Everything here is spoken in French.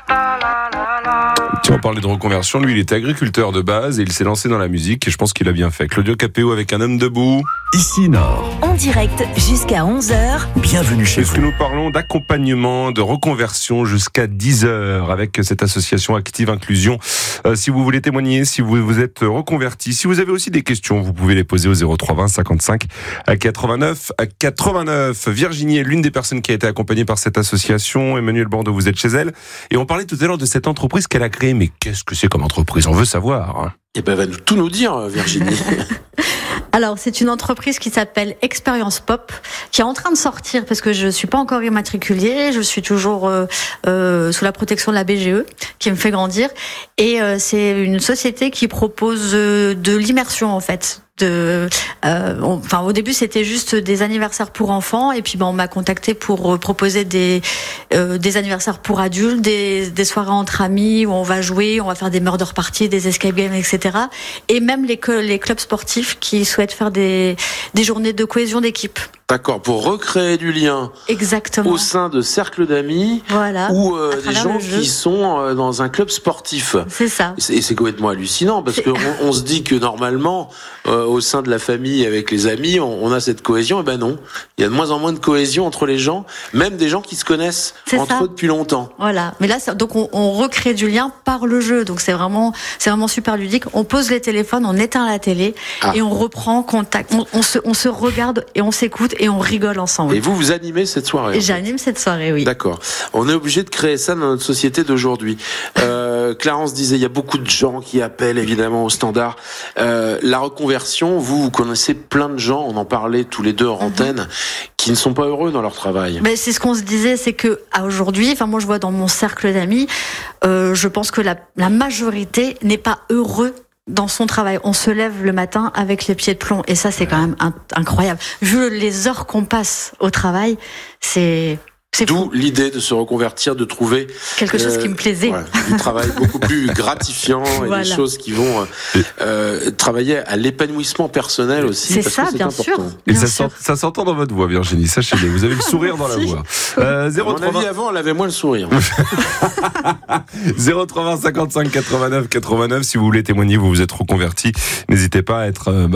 Tu en parlais de reconversion, lui il était agriculteur de base et il s'est lancé dans la musique et je pense qu'il a bien fait. Claudio Capéo avec Un homme debout. Ici Nord. En direct jusqu'à 11h. Bienvenue chez vous. Puisque nous parlons d'accompagnement, de reconversion jusqu'à 10h avec cette association Active Inclusion. Si vous voulez témoigner, si vous vous êtes reconverti, si vous avez aussi des questions, vous pouvez les poser au 0320 55 89 89. Virginie est l'une des personnes qui a été accompagnée par cette association. Emmanuel Bordeaux, vous êtes chez elle. Et on parlait tout à l'heure de cette entreprise qu'elle a créée. Mais qu'est-ce que c'est comme entreprise ? On veut savoir. Eh ben, va tout nous dire, Virginie. Alors, c'est une entreprise qui s'appelle Expérience Pop, qui est en train de sortir parce que je suis pas encore immatriculée, je suis toujours sous la protection de la BGE, qui me fait grandir. Et c'est une société qui propose de l'immersion, en fait. Au début c'était juste des anniversaires pour enfants et puis on m'a contacté pour proposer des anniversaires pour adultes, des soirées entre amis où on va jouer, on va faire des murder parties, des escape games, etc. Et même les clubs sportifs qui souhaitent faire des journées de cohésion d'équipe. D'accord, pour recréer du lien. Exactement. Au sein de cercles d'amis. Voilà. Ou des gens qui sont dans un club sportif. C'est ça. Et c'est complètement hallucinant parce que on se dit que normalement, au sein de la famille avec les amis, on a cette cohésion. Et ben non, il y a de moins en moins de cohésion entre les gens, même des gens qui se connaissent entre eux depuis longtemps. Voilà. Mais là, donc on recrée du lien par le jeu. Donc c'est vraiment super ludique. On pose les téléphones, on éteint la télé et on reprend contact. On se regarde et on s'écoute. Et on rigole ensemble. Et vous animez cette soirée? J'anime cette soirée, oui. D'accord. On est obligé de créer ça dans notre société d'aujourd'hui. Clarence disait, il y a beaucoup de gens qui appellent évidemment au standard. La reconversion, vous connaissez plein de gens, on en parlait tous les deux hors antenne, qui ne sont pas heureux dans leur travail. Mais c'est ce qu'on se disait, c'est que aujourd'hui, moi je vois dans mon cercle d'amis, je pense que la majorité n'est pas heureux dans son travail. On se lève le matin avec les pieds de plomb. Et ça, c'est quand même incroyable. Vu les heures qu'on passe au travail, c'est d'où l'idée de se reconvertir, de trouver quelque chose qui me plaisait. Du travail beaucoup plus gratifiant et des choses qui vont travailler à l'épanouissement personnel aussi. C'est parce ça, que c'est bien important. sûr. Et ça s'entend dans votre voix, Virginie. Sachez-le, vous avez le sourire dans la voix. À mon avis, avant, elle avait moins le sourire. 0320 55 89 89. Si vous voulez témoigner, vous vous êtes reconverti, n'hésitez pas à être